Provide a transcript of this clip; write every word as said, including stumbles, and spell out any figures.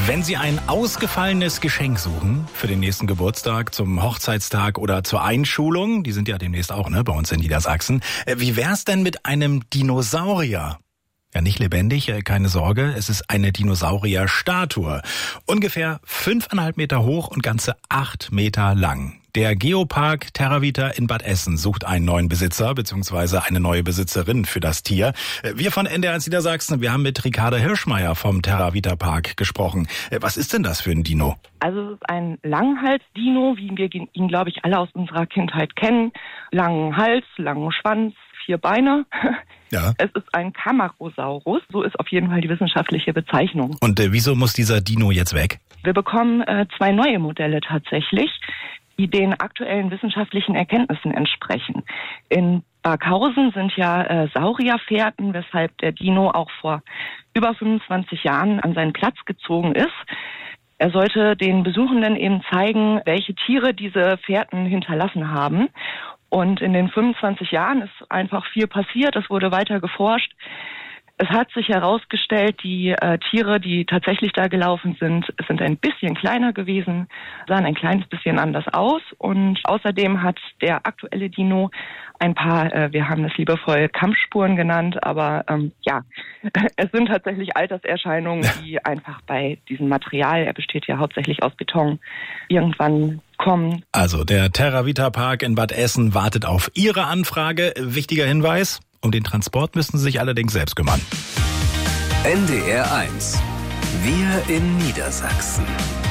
Wenn Sie ein ausgefallenes Geschenk suchen für den nächsten Geburtstag, zum Hochzeitstag oder zur Einschulung, die sind ja demnächst auch ne, bei uns in Niedersachsen, wie wär's denn mit einem Dinosaurier? Ja, nicht lebendig, keine Sorge, es ist eine Dinosaurier-Statue. Ungefähr fünfeinhalb Meter hoch und ganze acht Meter lang. Der Geopark Terravita in Bad Essen sucht einen neuen Besitzer bzw. eine neue Besitzerin für das Tier. Wir von N D R eins Niedersachsen, wir haben mit Ricarda Hirschmeier vom Terravita Park gesprochen. Was ist denn das für ein Dino? Also es ist ein Langhals-Dino, wie wir ihn, glaube ich, alle aus unserer Kindheit kennen. Langen Hals, langen Schwanz, vier Beine. Ja. Es ist ein Kamarosaurus, so ist auf jeden Fall die wissenschaftliche Bezeichnung. Und äh, wieso muss dieser Dino jetzt weg? Wir bekommen äh, zwei neue Modelle tatsächlich, die den aktuellen wissenschaftlichen Erkenntnissen entsprechen. In Barkhausen sind ja äh, Saurierfährten, weshalb der Dino auch vor über fünfundzwanzig Jahren an seinen Platz gezogen ist. Er sollte den Besuchenden eben zeigen, welche Tiere diese Fährten hinterlassen haben. Und in den fünfundzwanzig Jahren ist einfach viel passiert, es wurde weiter geforscht. Es hat sich herausgestellt, die äh, Tiere, die tatsächlich da gelaufen sind, sind ein bisschen kleiner gewesen, sahen ein kleines bisschen anders aus. Und außerdem hat der aktuelle Dino ein paar, äh, wir haben es liebevoll Kampfspuren genannt, aber ähm, ja, es sind tatsächlich Alterserscheinungen, die einfach bei diesem Material, er besteht ja hauptsächlich aus Beton, irgendwann kommen. Also der Terravita Park in Bad Essen wartet auf Ihre Anfrage. Wichtiger Hinweis: Um den Transport müssen Sie sich allerdings selbst kümmern. N D R eins. Wir in Niedersachsen.